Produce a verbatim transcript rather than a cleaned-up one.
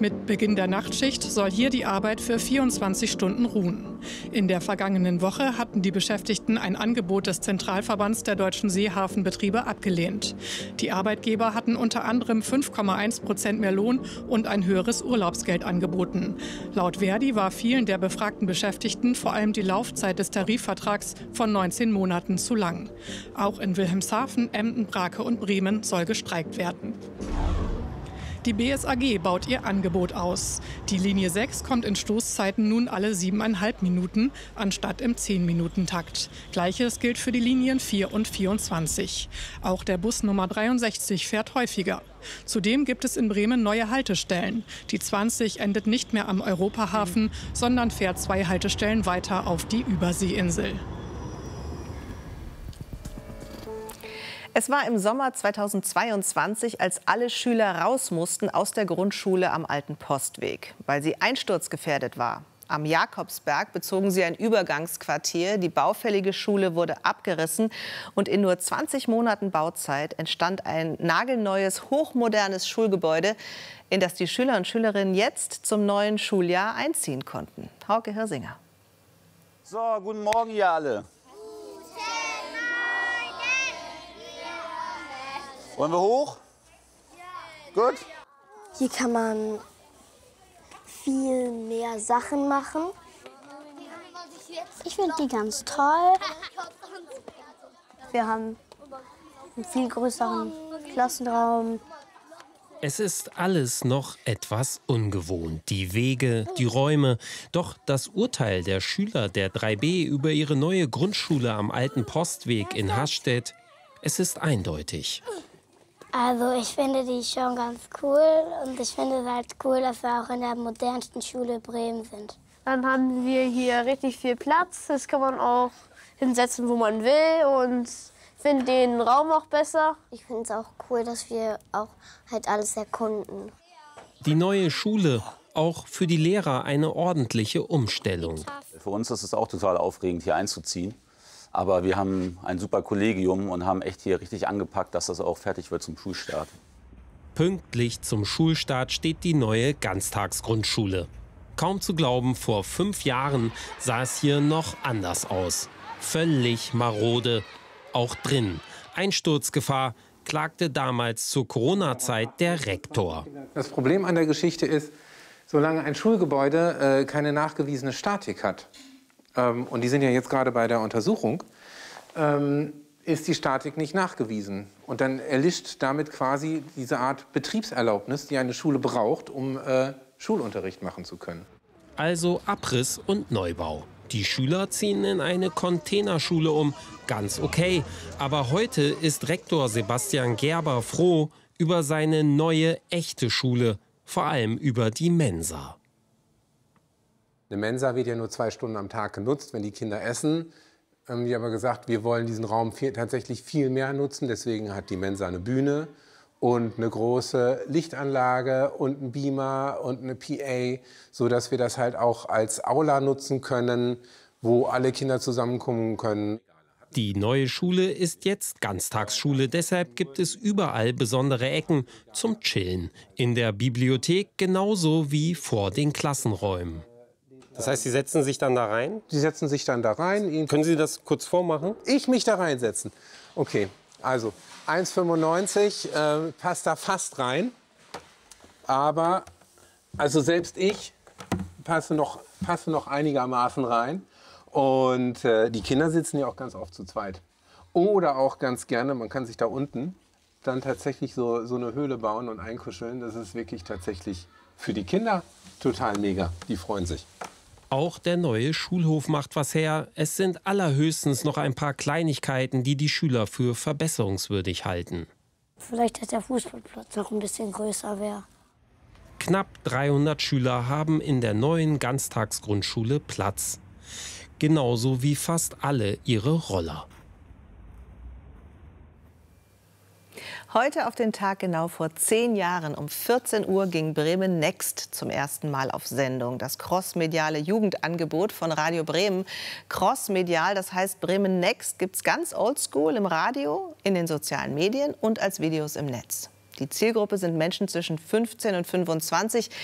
Mit Beginn der Nachtschicht soll hier die Arbeit für vierundzwanzig Stunden ruhen. In der vergangenen Woche hatten die Beschäftigten ein Angebot des Zentralverbands der deutschen Seehafenbetriebe abgelehnt. Die Arbeitgeber hatten unter anderem fünf Komma eins Prozent mehr Lohn und ein höheres Urlaubsgeld angeboten. Laut Verdi war vielen der befragten Beschäftigten vor allem die Laufzeit des Tarifvertrags von neunzehn Monaten zu lang. Auch in Wilhelmshaven, Emden, Brake und Bremen soll gestreikt werden. Die B S A G baut ihr Angebot aus. Die Linie sechs kommt in Stoßzeiten nun alle siebeneinhalb Minuten, anstatt im zehn-Minuten-Takt. Gleiches gilt für die Linien vier und vierundzwanzig. Auch der Bus Nummer dreiundsechzig fährt häufiger. Zudem gibt es in Bremen neue Haltestellen. Die zwanzig endet nicht mehr am Europahafen, sondern fährt zwei Haltestellen weiter auf die Überseeinsel. Es war im Sommer zweitausendzweiundzwanzig, als alle Schüler raus mussten aus der Grundschule am Alten Postweg, weil sie einsturzgefährdet war. Am Jakobsberg bezogen sie ein Übergangsquartier. Die baufällige Schule wurde abgerissen und in nur zwanzig Monaten Bauzeit entstand ein nagelneues, hochmodernes Schulgebäude, in das die Schüler und Schülerinnen jetzt zum neuen Schuljahr einziehen konnten. Hauke Hirsinger. So, guten Morgen, ihr alle. Wollen wir hoch? Ja. Gut. Hier kann man viel mehr Sachen machen. Ich finde die ganz toll. Wir haben einen viel größeren Klassenraum. Es ist alles noch etwas ungewohnt. Die Wege, die Räume. Doch das Urteil der Schüler der drei B über ihre neue Grundschule am Alten Postweg in Hasstedt, es ist eindeutig. Also ich finde die schon ganz cool und ich finde es halt cool, dass wir auch in der modernsten Schule Bremen sind. Dann haben wir hier richtig viel Platz, das kann man auch hinsetzen, wo man will und finde den Raum auch besser. Ich finde es auch cool, dass wir auch halt alles erkunden. Die neue Schule, auch für die Lehrer eine ordentliche Umstellung. Für uns ist es auch total aufregend, hier einzuziehen. Aber wir haben ein super Kollegium und haben echt hier richtig angepackt, dass das auch fertig wird zum Schulstart. Pünktlich zum Schulstart steht die neue Ganztagsgrundschule. Kaum zu glauben, vor fünf Jahren sah es hier noch anders aus. Völlig marode, auch drin. Einsturzgefahr, klagte damals zur Corona-Zeit der Rektor. Das Problem an der Geschichte ist, solange ein Schulgebäude äh, keine nachgewiesene Statik hat, ähm, und die sind ja jetzt gerade bei der Untersuchung, ähm, ist die Statik nicht nachgewiesen. Und dann erlischt damit quasi diese Art Betriebserlaubnis, die eine Schule braucht, um äh, Schulunterricht machen zu können. Also Abriss und Neubau. Die Schüler ziehen in eine Containerschule um. Ganz okay. Aber heute ist Rektor Sebastian Gerber froh über seine neue, echte Schule. Vor allem über die Mensa. Eine Mensa wird ja nur zwei Stunden am Tag genutzt, wenn die Kinder essen. Ähm, wir haben aber gesagt, wir wollen diesen Raum viel, tatsächlich viel mehr nutzen. Deswegen hat die Mensa eine Bühne und eine große Lichtanlage und einen Beamer und eine P A, sodass wir das halt auch als Aula nutzen können, wo alle Kinder zusammenkommen können. Die neue Schule ist jetzt Ganztagsschule, deshalb gibt es überall besondere Ecken zum Chillen. In der Bibliothek genauso wie vor den Klassenräumen. Das heißt, Sie setzen sich dann da rein? Sie setzen sich dann da rein. Können Sie das kurz vormachen? Ich mich da reinsetzen. Okay, also eins Komma fünfundneunzig äh, passt da fast rein. Aber also selbst ich passe noch, passe noch einigermaßen rein. Und äh, die Kinder sitzen ja auch ganz oft zu zweit. Oder auch ganz gerne, man kann sich da unten dann tatsächlich so, so eine Höhle bauen und einkuscheln. Das ist wirklich tatsächlich für die Kinder total mega. Die freuen sich. Auch der neue Schulhof macht was her. Es sind allerhöchstens noch ein paar Kleinigkeiten, die die Schüler für verbesserungswürdig halten. Vielleicht, dass der Fußballplatz noch ein bisschen größer wäre. Knapp dreihundert Schüler haben in der neuen Ganztagsgrundschule Platz. Genauso wie fast alle ihre Roller. Heute auf den Tag genau vor zehn Jahren um vierzehn Uhr ging Bremen Next zum ersten Mal auf Sendung. Das crossmediale Jugendangebot von Radio Bremen. Crossmedial, das heißt Bremen Next gibt es ganz oldschool im Radio, in den sozialen Medien und als Videos im Netz. Die Zielgruppe sind Menschen zwischen fünfzehn und fünfundzwanzig.